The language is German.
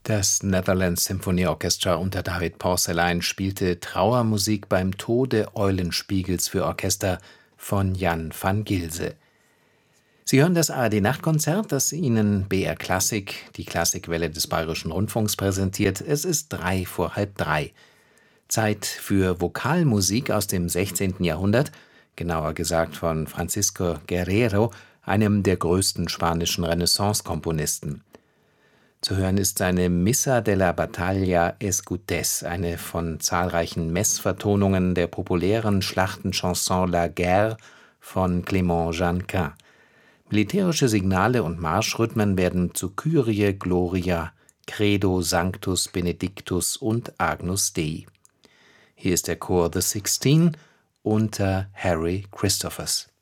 Das Netherlands Symphony Orchestra unter David Porcelein spielte Trauermusik beim Tode Eulenspiegels für Orchester von Jan van Gilse. Sie hören das ARD-Nachtkonzert, das Ihnen BR Klassik, die Klassikwelle des Bayerischen Rundfunks, präsentiert. Es ist 2:03. Zeit für Vokalmusik aus dem 16. Jahrhundert, genauer gesagt von Francisco Guerrero, einem der größten spanischen Renaissance-Komponisten. Zu hören ist seine Missa de la Battaglia Escudés, eine von zahlreichen Messvertonungen der populären Schlachtenchanson La Guerre von Clément Jeanquin. Militärische Signale und Marschrhythmen werden zu Kyrie, Gloria, Credo, Sanctus, Benedictus und Agnus Dei. Hier ist der Chor The Sixteen unter Harry Christophers.